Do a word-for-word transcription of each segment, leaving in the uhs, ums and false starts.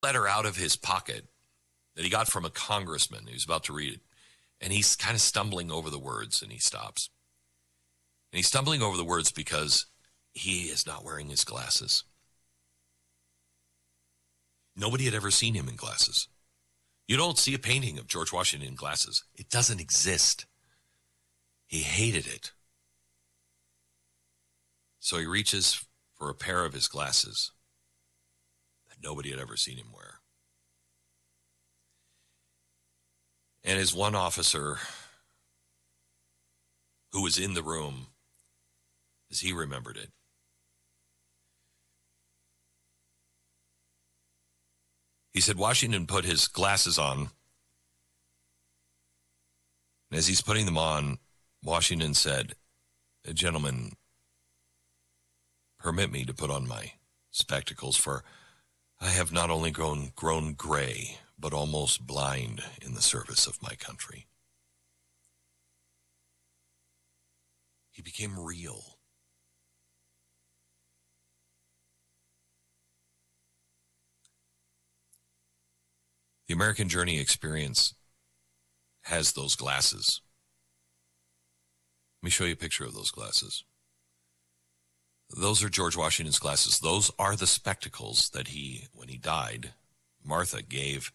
letter out of his pocket that he got from a congressman. He was about to read it. And he's kind of stumbling over the words, and he stops. And he's stumbling over the words because he is not wearing his glasses. Nobody had ever seen him in glasses. You don't see a painting of George Washington in glasses. It doesn't exist. He hated it. So he reaches for a pair of his glasses that nobody had ever seen him wear. And his one officer who was in the room, as he remembered it, he said Washington put his glasses on. And as he's putting them on, Washington said, "Gentlemen, permit me to put on my spectacles, for I have not only grown, grown gray, but almost blind in the service of my country." He became real. The American Journey experience has those glasses. Let me show you a picture of those glasses. Those are George Washington's glasses. Those are the spectacles that he, when he died, Martha gave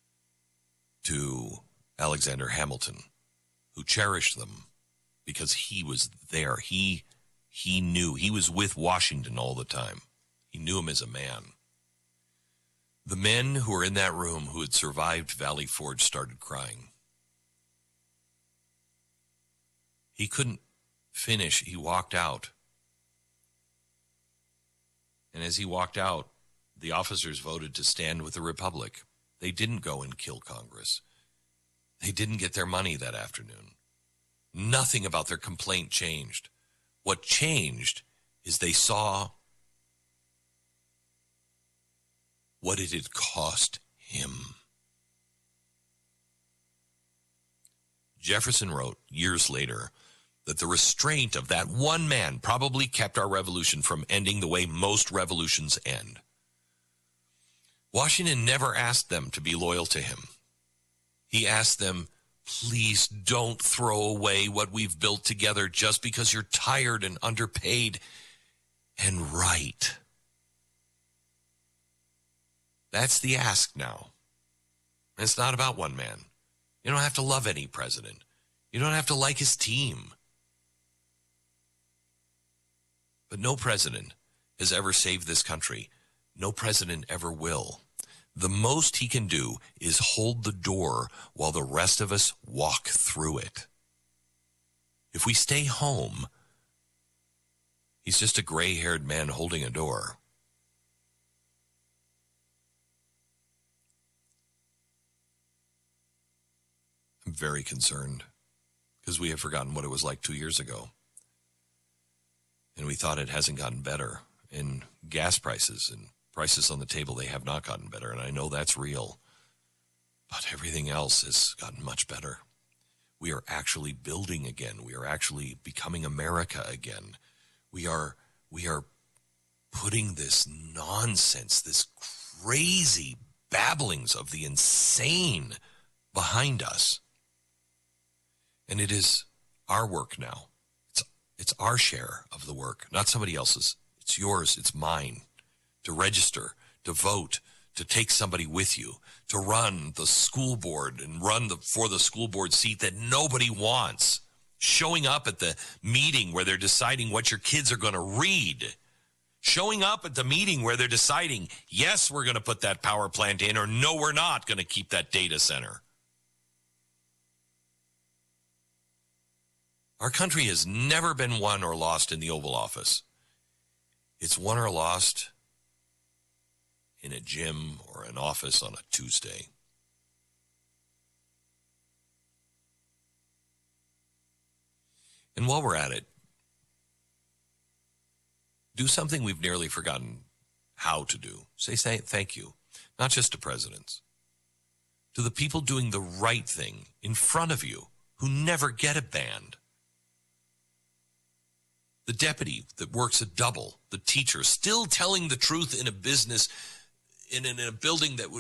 to Alexander Hamilton, who cherished them because he was there. He, he knew. He was with Washington all the time. He knew him as a man. The men who were in that room who had survived Valley Forge started crying. He couldn't finish. He walked out. And as he walked out, the officers voted to stand with the Republic. They didn't go and kill Congress. They didn't get their money that afternoon. Nothing about their complaint changed. What changed is they saw what it had cost him. Jefferson wrote years later that the restraint of that one man probably kept our revolution from ending the way most revolutions end. Washington never asked them to be loyal to him. He asked them, please don't throw away what we've built together just because you're tired and underpaid and right. That's the ask now. And it's not about one man. You don't have to love any president. You don't have to like his team. But no president has ever saved this country. No president ever will. The most he can do is hold the door while the rest of us walk through it. If we stay home, he's just a gray-haired man holding a door. I'm very concerned because we have forgotten what it was like two years ago. And we thought it hasn't gotten better. And gas prices and prices on the table, they have not gotten better. And I know that's real. But everything else has gotten much better. We are actually building again. We are actually becoming America again. We are, we are putting this nonsense, this crazy babblings of the insane behind us. And it is our work now. It's, it's our share of the work, not somebody else's. It's yours. It's mine. To register, to vote, to take somebody with you, to run the school board and run the, for the school board seat that nobody wants. Showing up at the meeting where they're deciding what your kids are going to read. Showing up at the meeting where they're deciding, yes, we're going to put that power plant in, or no, we're not going to keep that data center. Our country has never been won or lost in the Oval Office. It's won or lost in a gym or an office on a Tuesday. And while we're at it, do something we've nearly forgotten how to do. Say, say thank you, not just to presidents, to the people doing the right thing in front of you who never get a band. The deputy that works a double, the teacher still telling the truth in a business in, in a building that would